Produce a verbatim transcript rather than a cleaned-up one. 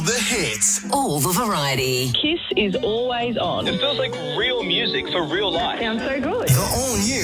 the hits. All the variety. Kiss is always on. It feels like real music for real life. Sounds so good. The all new